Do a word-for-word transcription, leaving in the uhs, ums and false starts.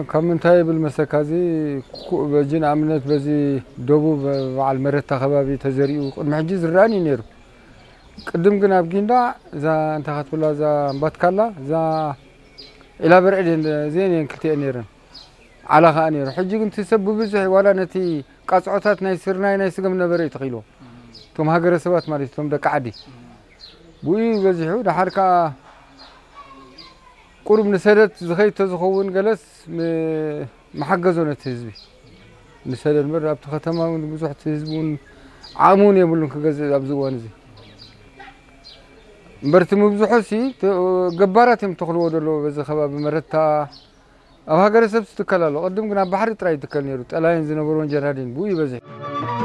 كم تاي بالمسكازي بجين عملت بزي دوبو على المرت خبابي تزريو محجز راني نيرو قدم قنا بجيندا إذا أنت خدت ولا إذا بتكلا إذا إلى برعد زين ينكلتي نيرن على خانير حجي كنت تسبب بزح ولا نتي قصعتات ناي سرناي ناي سقم نبري تخيلو توم هاجر سوات مالي توم دك عادي بوي بزحو ده حركة قرب نسدت زخيت تزخون جلس محجزون تهزبي نسد المرة بتختمها ونبزح تهزبون عامون يقولون كجز أبزوان زي برتم بزحوسي جبارات يم تخلو ودلو بز خباب مرتها أو هاجر سبت تكلله قدم كنا بحر تراي تكلنيرو تلاين زين برون جرادين بوي بزح